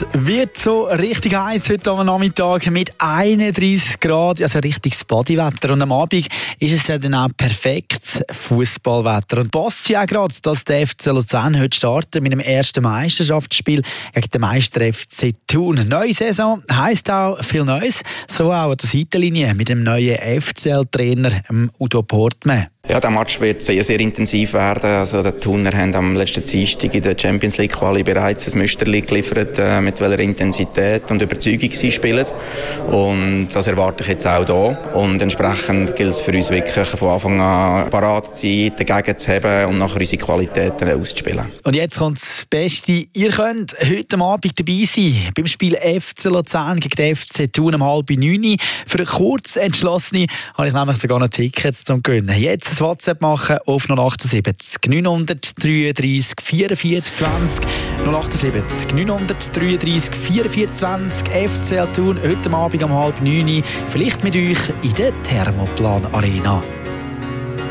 Es wird so richtig heiß heute am Nachmittag mit 31 Grad, also richtiges Bodywetter. Und am Abend ist es dann auch perfektes Fußballwetter. Und passt ja auch gerade, dass der FC Luzern heute startet mit dem ersten Meisterschaftsspiel gegen den Meister FC Thun. Neue Saison heisst auch viel Neues. So auch an der Seitenlinie mit dem neuen FCL-Trainer Udo Portmann. Ja, der Match wird sehr, sehr intensiv werden. Also, die Thuner haben am letzten Dienstag in der Champions League Quali bereits ein Müsterli geliefert, mit welcher Intensität und Überzeugung sie spielen. Und das erwarte ich jetzt auch hier. Und entsprechend gilt es für uns wirklich von Anfang an parat zu sein, dagegen zu haben und nachher unsere Qualitäten auszuspielen. Und jetzt kommt das Beste. Ihr könnt heute Abend dabei sein beim Spiel FC Luzern gegen den FC Thun um 8:30. Für kurz Entschlossene habe ich nämlich sogar noch Tickets zum Gewinnen. Jetzt ein WhatsApp machen auf 078 933 44 20. 078 933 44 20. FCL Thun heute Abend um 8:30. Vielleicht mit euch in der Thermoplan Arena.